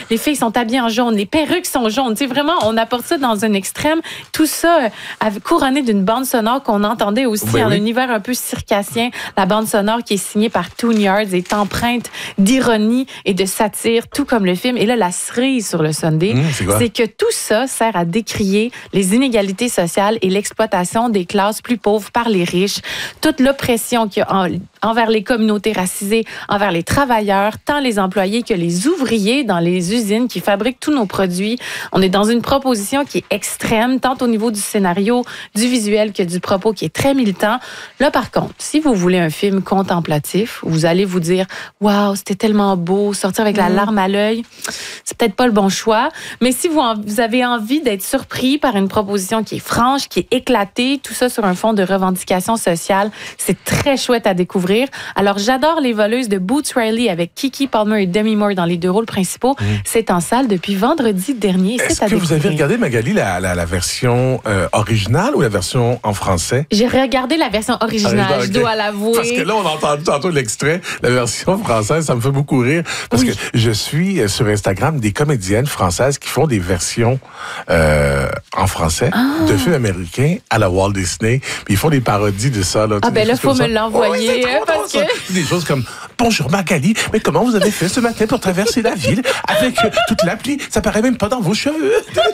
les filles sont habillées en jaune, les perruques sont jaunes. Tu sais, vraiment, on apporte ça dans un extrême. Tout ça couronné d'une bande sonore qu'on entendait aussi en univers un peu circassien. La bande sonore qui est signée par Tune Yards est empreinte d'ironie et de satire, tout comme le film. Et là, la cerise sur le Sunday, c'est que tout ça sert à décrier les inégalités sociales et l'exploitation des classes plus pauvres par les riches, toute l'oppression qu'il y a envers les communautés racisées, envers les travailleurs, tant les employés que les ouvriers dans les usines qui fabriquent tous nos produits. On est dans une proposition qui est extrême, tant au niveau du scénario, du visuel que du propos qui est très militant. Là, par contre, si vous voulez un film contemplatif, où vous allez vous dire « Wow, c'était tellement beau, sortir avec la larme à l'œil », c'est peut-être pas le bon choix. Mais si vous avez envie d'être surpris par une proposition qui est franche, qui est éclatée, tout ça sur un fond de revendication sociale, c'est très chouette à découvrir. Alors, j'adore Les Voleuses de Boots Riley avec Keke Palmer et Demi Moore dans les deux rôles principaux. C'est en salle depuis vendredi dernier. Est-ce que vous avez regardé, Magali, la version originale ou la version en français? J'ai regardé la version originale, je dois l'avouer. Parce que là, on a entendu tantôt l'extrait, la version française, ça me fait beaucoup rire. Parce que je suis sur Instagram des comédiennes françaises qui font des versions en français de films américains à la Walt Disney. Puis ils font des parodies de ça. Là, ben là, il faut me l'envoyer. Parce que... Des choses comme « Bonjour Magali, mais comment vous avez fait ce matin pour traverser la ville avec toute la pluie? Ça paraît même pas dans vos cheveux. »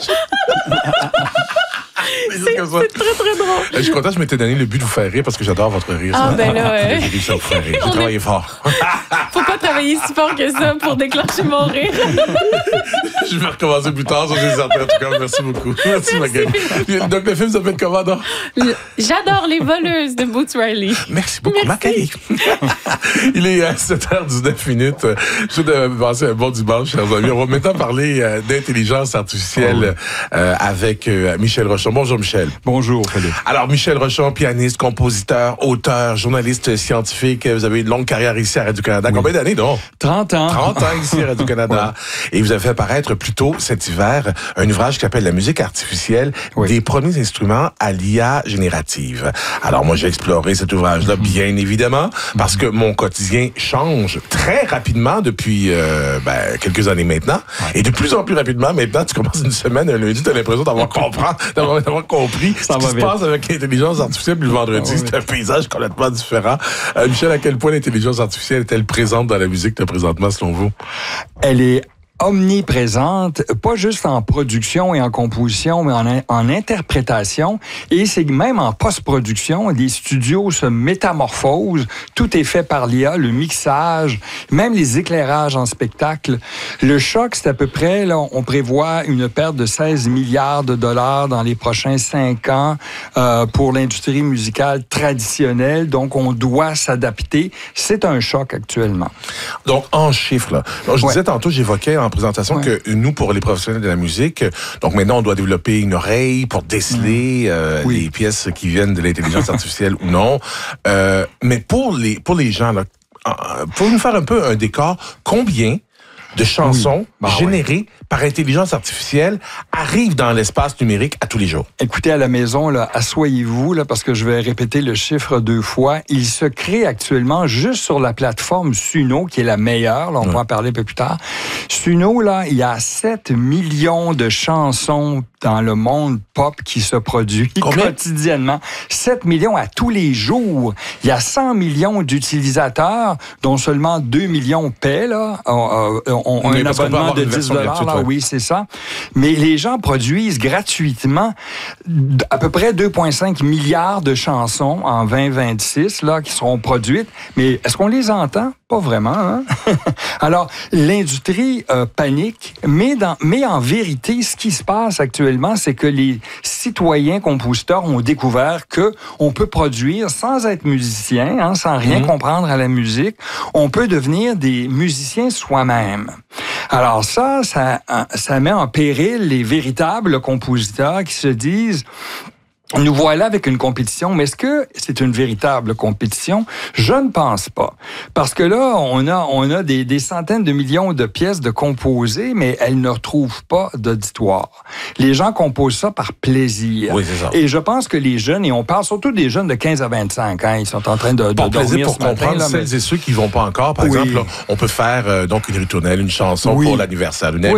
C'est très, très drôle. Je suis content, je m'étais donné le but de vous faire rire parce que j'adore votre rire. Ben là, J'ai travaillé fort. Faut pas travailler si fort que ça pour déclencher mon rire. Je vais recommencer plus tard, ça j'ai certain. En tout cas, merci beaucoup. Merci Magali. Donc le film s'appelle comment, donc? J'adore Les Voleuses de Boots Riley. Merci beaucoup, Magali. Il est 7h19. Je souhaite passer un bon dimanche, chers amis. On va maintenant parler d'intelligence artificielle avec Michel Rochon. Bonjour Michel. Bonjour Philippe. Alors Michel Rochon, pianiste, compositeur, auteur, journaliste scientifique. Vous avez une longue carrière ici à Radio-Canada. Combien d'années donc? 30 ans. 30 ans ici à Radio-Canada. Et vous avez fait paraître plus tôt cet hiver un ouvrage qui s'appelle La musique artificielle, des premiers instruments à l'IA générative. Alors moi j'ai exploré cet ouvrage-là bien évidemment parce que mon quotidien change très rapidement depuis quelques années maintenant. Et de plus en plus rapidement maintenant, tu commences une semaine, un lundi, tu as l'impression d'avoir compris ce qui se passe avec l'intelligence artificielle. Puis le vendredi, c'est un paysage complètement différent. Michel, à quel point l'intelligence artificielle est-elle présente dans la musique présentement, selon vous? Elle est omniprésente, pas juste en production et en composition, mais en interprétation. Et c'est même en post-production, les studios se métamorphosent. Tout est fait par l'IA, le mixage, même les éclairages en spectacle. Le choc, c'est à peu près, là, on prévoit une perte de 16 milliards de dollars dans les prochains 5 ans pour l'industrie musicale traditionnelle. Donc, on doit s'adapter. C'est un choc actuellement. Donc, en chiffres, là. Alors, je disais tantôt, j'évoquais en présentation que nous, pour les professionnels de la musique, donc maintenant, on doit développer une oreille pour déceler les pièces qui viennent de l'intelligence artificielle ou non. Mais pour les gens, là, pour nous faire un peu un décor, combien de chansons générées par intelligence artificielle arrivent dans l'espace numérique à tous les jours? Écoutez, à la maison, là, asseyez-vous, là, parce que je vais répéter le chiffre 2 fois. Il se crée actuellement juste sur la plateforme Suno, qui est la meilleure. Là, on va en parler un peu plus tard. Suno, là, il y a 7 millions de chansons dans le monde pop qui se produit quotidiennement. 7 millions à tous les jours. Il y a 100 millions d'utilisateurs, dont seulement 2 millions paient, là. On a un abonnement de 10 $. Là, oui, c'est ça. Mais les gens produisent gratuitement à peu près 2,5 milliards de chansons en 2026 là, qui seront produites. Mais est-ce qu'on les entend? Pas vraiment. Hein? Alors, l'industrie panique, mais en vérité, ce qui se passe actuellement, c'est que les citoyens compositeurs ont découvert que on peut produire sans être musicien, hein, sans rien comprendre à la musique. On peut devenir des musiciens soi-même. Alors ça met en péril les véritables compositeurs qui se disent: nous voilà avec une compétition, mais est-ce que c'est une véritable compétition? Je ne pense pas. Parce que là, on a des centaines de millions de pièces de composées, mais elles ne retrouvent pas d'auditoire. Les gens composent ça par plaisir. Oui, c'est ça. Et je pense que les jeunes, et on parle surtout des jeunes de 15 à 25, hein, ils sont en train de dormir plaisir pour ce matin, comprendre là, celles et ceux qui ne vont pas encore. Par exemple, là, on peut faire donc une ritournelle, une chanson pour l'anniversaire d'une amie.